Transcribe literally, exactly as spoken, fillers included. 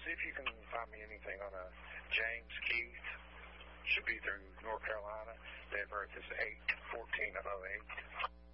see if you can find me anything on a James Keith. Should be through North Carolina. Date of birth is eight fourteen oh eight.